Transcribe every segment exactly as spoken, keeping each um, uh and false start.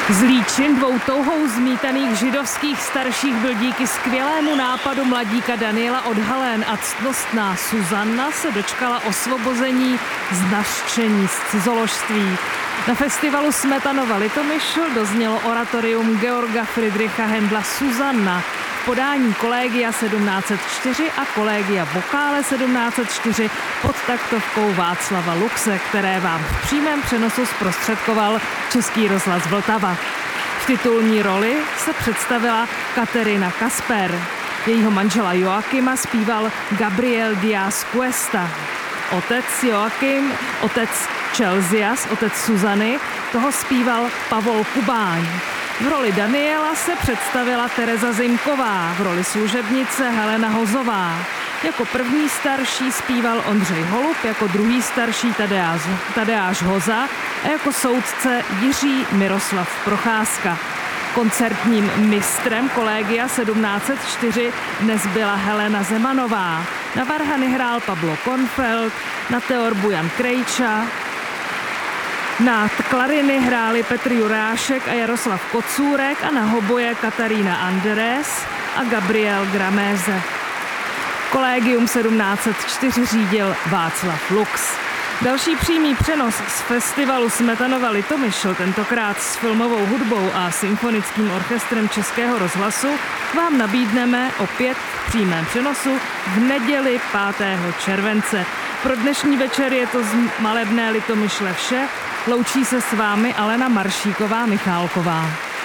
Z Líčin, dvou touhou zmítaných židovských starších, byl díky skvělému nápadu mladíka Daniela odhalen a ctnostná Suzanna se dočkala osvobození z nařčení z cizoložství. Na festivalu Smetanova Litomyšl doznělo oratorium Georga Friedricha Händla Suzanna v podání Collegia sedmnáct set čtyři a Collegia Vocale sedmnáct set čtyři pod taktovkou Václava Luxe, které vám v přímém přenosu zprostředkoval Český rozhlas Vltava. V titulní roli se představila Katerina Kasper. Jejího manžela Joakima zpíval Gabriel Díaz Cuesta. Otec Joakim, otec Chelsias, otec Suzany, toho zpíval Pavol Kubáň. V roli Daniela se představila Tereza Zimková, v roli služebnice Helena Hozová. Jako první starší zpíval Ondřej Holub, jako druhý starší Tadeáš, Tadeáš Hoza a jako soudce Jiří Miroslav Procházka. Koncertním mistrem Collegia sedmnáct set čtyři dnes byla Helena Zemanová. Na varhany hrál Pablo Kornfeld, na teorbu Jan Krejča, na klariny hráli Petr Jurášek a Jaroslav Kocůrek a na hoboje Katarína Andrés a Gabriel Graméze. Collegium sedmnáct set čtyři řídil Václav Lux. Další přímý přenos z festivalu Smetanova Litomyšl, tentokrát s filmovou hudbou a symfonickým orchestrem Českého rozhlasu, vám nabídneme opět v přímém přenosu v neděli pátého července. Pro dnešní večer je to z malebné Litomyšle vše. Loučí se s vámi Alena Maršíková Michálková.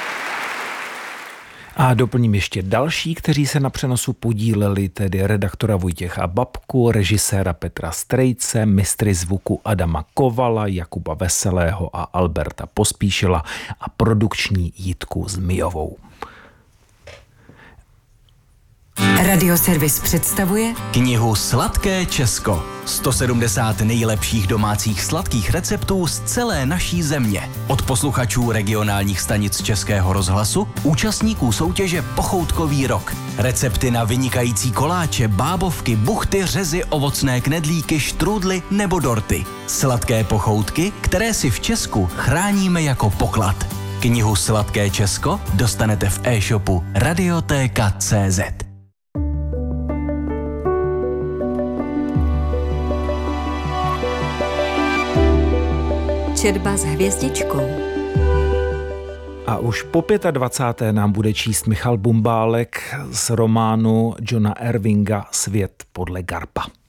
A doplním ještě další, kteří se na přenosu podíleli, tedy redaktora Vojtěcha Babku, režiséra Petra Strejce, mistry zvuku Adama Kovala, Jakuba Veselého a Alberta Pospíšila a produkční Jitku Zmijovou. Radioservis představuje knihu Sladké Česko. sto sedmdesát nejlepších domácích sladkých receptů z celé naší země. Od posluchačů regionálních stanic Českého rozhlasu, účastníků soutěže Pochoutkový rok. Recepty na vynikající koláče, bábovky, buchty, řezy, ovocné knedlíky, štrůdly nebo dorty. Sladké pochoutky, které si v Česku chráníme jako poklad. Knihu Sladké Česko dostanete v e-shopu radiotéka tečka cé zet. Četba s hvězdičkou. A už po dvacáté páté nám bude číst Michal Bumbálek z románu Johna Irvinga Svět podle Garpa.